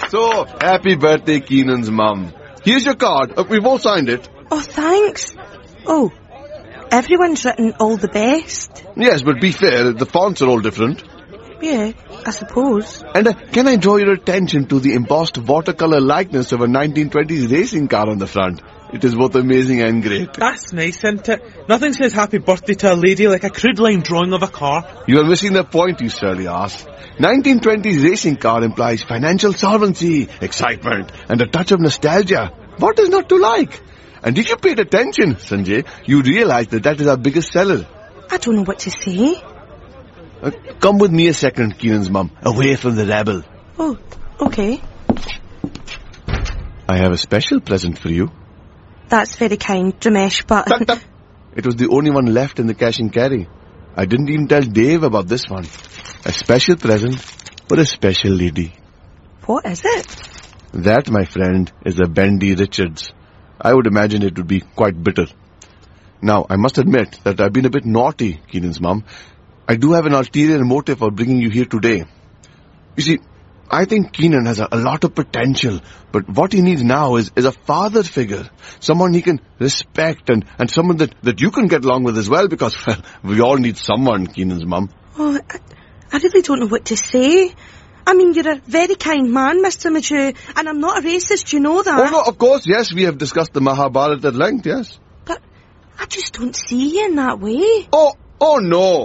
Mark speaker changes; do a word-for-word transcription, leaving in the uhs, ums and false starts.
Speaker 1: So, happy birthday, Keenan's mum. Here's your card. Uh, we've all signed it.
Speaker 2: Oh, thanks. Oh, everyone's written all the best.
Speaker 1: Yes, but be fair, the fonts are all different.
Speaker 2: Yeah, I suppose.
Speaker 1: And uh, can I draw your attention to the embossed watercolour likeness of a nineteen twenties racing car on the front? It is both amazing and great.
Speaker 3: That's nice, isn't it? Nothing says happy birthday to a lady like a crude line drawing of a car.
Speaker 1: You are missing the point, you silly ass. nineteen twenties racing car implies financial solvency, excitement, and a touch of nostalgia. What is not to like? And if you paid attention, Sanjay, you realize that that is our biggest seller.
Speaker 2: I don't know what to say.
Speaker 1: Uh, come with me a second, Keenan's mum. Away from the rabble.
Speaker 2: Oh, okay.
Speaker 1: I have a special present for you.
Speaker 2: That's very kind, Ramesh, but...
Speaker 1: It was the only one left in the cash and carry. I didn't even tell Dave about this one. A special present for a special lady.
Speaker 2: What is it?
Speaker 1: That, my friend, is a Bendy Richards. I would imagine it would be quite bitter. Now, I must admit that I've been a bit naughty, Keenan's mum. I do have an ulterior motive for bringing you here today. You see, I think Keenan has a, a lot of potential, but what he needs now is, is a father figure. Someone he can respect and, and someone that, that you can get along with as well, because, well, we all need someone, Keenan's mum.
Speaker 2: Oh, I, I really don't know what to say. I mean, you're a very kind man, Mister Maju, and I'm not a racist, you know that.
Speaker 1: Oh, no, of course, yes, we have discussed the Mahabharata at length, yes.
Speaker 2: But I just don't see you in that way.
Speaker 1: Oh, oh no.